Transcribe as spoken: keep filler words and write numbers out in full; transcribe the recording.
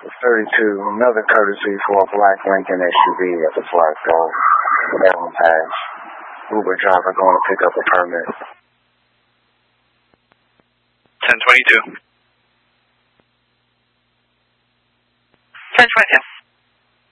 thirty-two, another courtesy for a black Lincoln S U V at the Flagstaff Maryland Pass. Uber driver going to pick up a permit. ten twenty-two. ten twenty-two.